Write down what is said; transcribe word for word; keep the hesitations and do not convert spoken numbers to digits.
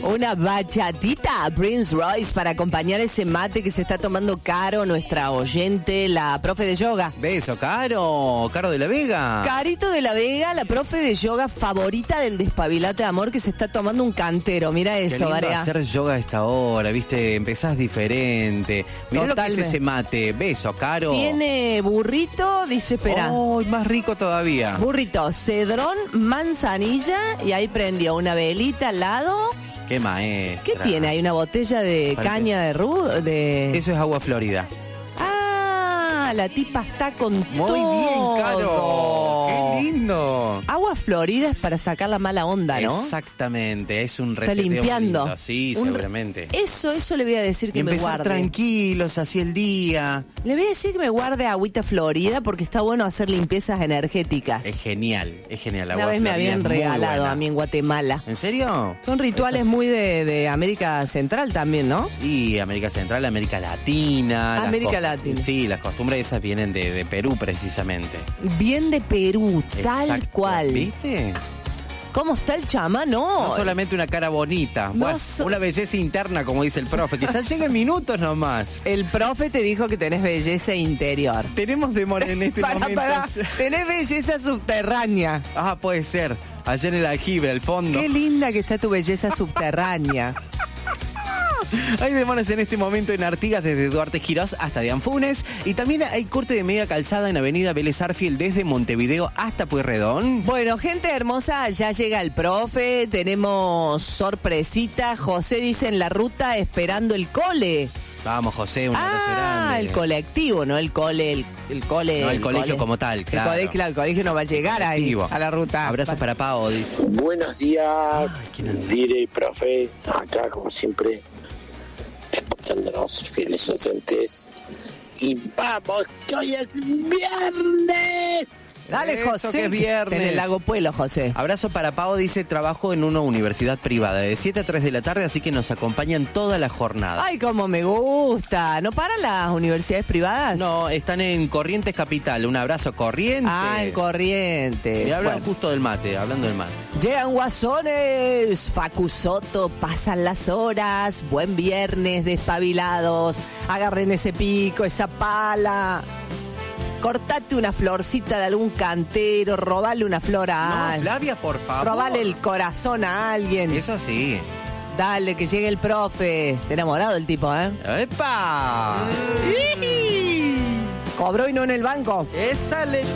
Una bachatita, Prince Royce, para acompañar ese mate que se está tomando Caro, nuestra oyente, la profe de yoga. Beso, Caro. Caro de la Vega. Carito de la Vega, la profe de yoga favorita del Despabilate de Amor, que se está tomando un cantero. Mira eso, Qué lindo Varea. hacer yoga a esta hora, viste, empezás diferente. Mirá lo que es ese mate. Beso, Caro. Tiene burrito, dice, espera. Oh, más rico todavía. Burrito, cedrón, manzanilla, y ahí prendió una velita al lado. Qué maestra. ¿Qué tiene? Hay una botella de Parece. caña de rudo, de... Eso es agua florida. Ah, la tipa está con Muy todo. bien, Caro. Qué lindo. Agua florida es para sacar la mala onda, ¿no? Exactamente, es un Está reseteo limpiando. lindo. Sí, Un- seguramente. Eso, eso le voy a decir que Y me empezar guarde. tranquilos, así el día. Le voy a decir que me guarde agüita florida porque está bueno hacer limpiezas energéticas. Es genial, es genial. Una Agua vez me florida habían es muy regalado buena. a mí en Guatemala. ¿En serio? Son rituales Esas- muy de, de América Central también, ¿no? Y América Central, América Latina. las América cos- Latina. Sí, las costumbres esas vienen de, de Perú precisamente. Bien de Perú, tal Exacto. cual. ¿Viste? ¿Cómo está el chama? No. No solamente una cara bonita, No bueno, so- una belleza interna, como dice el profe. Quizás lleguen minutos nomás. El profe te dijo que tenés belleza interior. Tenemos demora en este Pará, momento. pará. Tenés belleza subterránea. Ah, puede ser. Allá en el aljibe, al fondo. Qué linda que está tu belleza subterránea. Hay demoras en este momento en Artigas desde Duarte Quirós hasta Dianfunes. Y también hay corte de media calzada en Avenida Vélez Arfiel desde Montevideo hasta Pueyrredón. Bueno, gente hermosa, ya llega el profe, tenemos sorpresita. José dice en la ruta esperando el cole. Vamos, José, un abrazo Ah, grande. el colectivo, no el cole, el, el cole. No, el colegio como tal, claro. El colegio, el colegio no va a llegar ahí, Colectivo. a la ruta. Abrazo Va- para Pao, dice. Buenos días, Ay, ¿quién anda? Dire y profe, acá como siempre, escuchándonos, fieles oyentes. Y vamos, que hoy es viernes. Dale, Eso, José. que es viernes. En el Lago Puelo, José. Abrazo para Pao, dice, trabajo en una universidad privada de siete a tres de la tarde, así que nos acompañan toda la jornada. Ay, cómo me gusta. ¿No paran las universidades privadas? No, están en Corrientes Capital. Un abrazo, Corrientes. Ah, en Corrientes. Y hablan Bueno. justo del mate, hablando del mate. Llegan guasones, Facu Soto, pasan las horas, buen viernes, despabilados, agarren ese pico, esa pala, cortate una florcita de algún cantero, robale una flor a No, alguien, Flavia, por favor. robale el corazón a alguien, Eso sí. dale que llegue el profe, está enamorado el tipo, ¿eh? ¡Epa! Cobró y no en el banco. ¡Esa le